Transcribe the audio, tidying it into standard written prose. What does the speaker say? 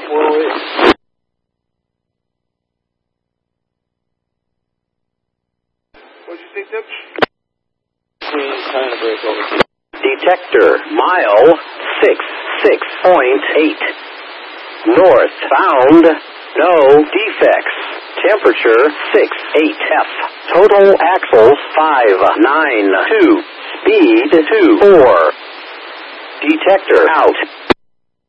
408. What'd you say, Tip? Trying to break over. Detector, mile 66.8. North, found, no defects. Temperature 68F. Total axles 592. Speed 24. Detector out.